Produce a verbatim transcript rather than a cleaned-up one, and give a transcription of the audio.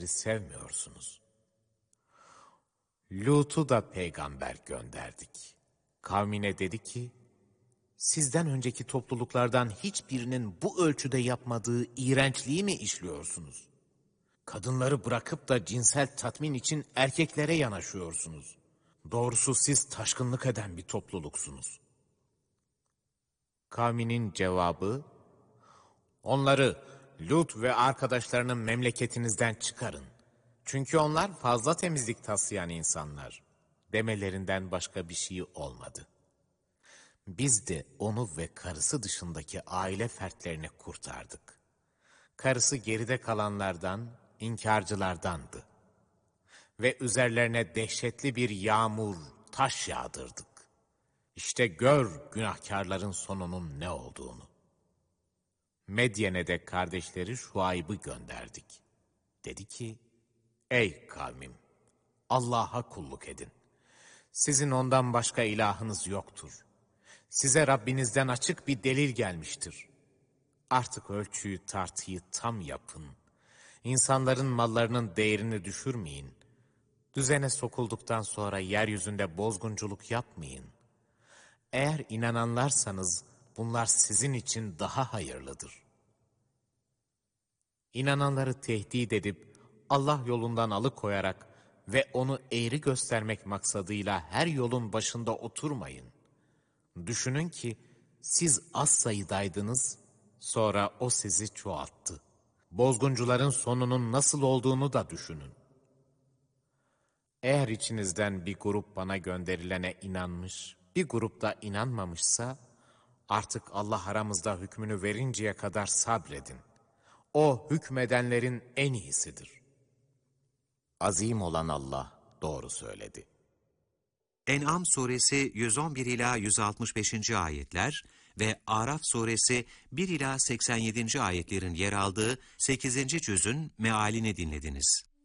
bizleri sevmiyorsunuz. Lut'u da peygamber gönderdik. Kavmine dedi ki, sizden önceki topluluklardan hiçbirinin bu ölçüde yapmadığı iğrençliği mi işliyorsunuz? Kadınları bırakıp da cinsel tatmin için erkeklere yanaşıyorsunuz. Doğrusu siz taşkınlık eden bir topluluksunuz. Kavminin cevabı, onları Lut ve arkadaşlarının memleketinizden çıkarın. Çünkü onlar fazla temizlik taslayan insanlar demelerinden başka bir şey olmadı. Biz de onu ve karısı dışındaki aile fertlerini kurtardık. Karısı geride kalanlardan, inkarcılardandı. Ve üzerlerine dehşetli bir yağmur, taş yağdırdık. İşte gör günahkarların sonunun ne olduğunu. Medyen'e de kardeşleri Şuayb'ı gönderdik. Dedi ki, ey kavmim, Allah'a kulluk edin. Sizin ondan başka ilahınız yoktur. Size Rabbinizden açık bir delil gelmiştir. Artık ölçüyü tartıyı tam yapın. İnsanların mallarının değerini düşürmeyin. Düzene sokulduktan sonra yeryüzünde bozgunculuk yapmayın. Eğer inananlarsanız bunlar sizin için daha hayırlıdır. İnananları tehdit edip Allah yolundan alıkoyarak ve onu eğri göstermek maksadıyla her yolun başında oturmayın. Düşünün ki siz az sayıdaydınız, sonra o sizi çoğalttı. Bozguncuların sonunun nasıl olduğunu da düşünün. Eğer içinizden bir grup bana gönderilene inanmış, bir grup da inanmamışsa, artık Allah aramızda hükmünü verinceye kadar sabredin. O hükmedenlerin en iyisidir. Azim olan Allah doğru söyledi. En'am suresi yüz on bir ila yüz altmış beşinci ayetler ve Araf suresi bir ila seksen yedinci ayetlerin yer aldığı sekizinci cüzün mealini dinlediniz.